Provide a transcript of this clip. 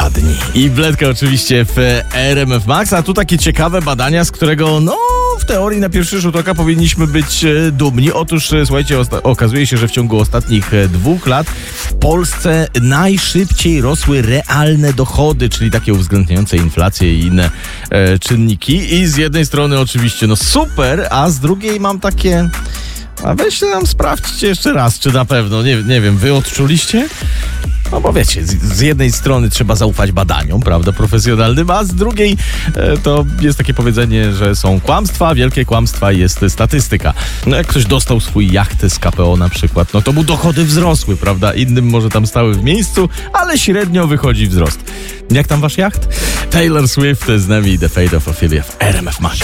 wpadnij. I wletka oczywiście w RMF Max, a tu takie ciekawe badania, z którego w teorii na pierwszy rzut oka powinniśmy być dumni. Otóż, słuchajcie, okazuje się, że w ciągu ostatnich 2 lat w Polsce najszybciej rosły realne dochody, czyli takie uwzględniające inflację i inne czynniki. I z jednej strony oczywiście super, a z drugiej mam takie... A weźcie nam sprawdźcie jeszcze raz, czy na pewno, nie wiem, wy odczuliście? No bo wiecie, z jednej strony trzeba zaufać badaniom, prawda, profesjonalnym, a z drugiej to jest takie powiedzenie, że są kłamstwa, wielkie kłamstwa, jest statystyka. No jak ktoś dostał swój jachtę z KPO na przykład, to mu dochody wzrosły, prawda, innym może tam stały w miejscu, ale średnio wychodzi wzrost. Jak tam wasz jacht? Taylor Swift z nami, The Fate of Ophelia w RMF Max.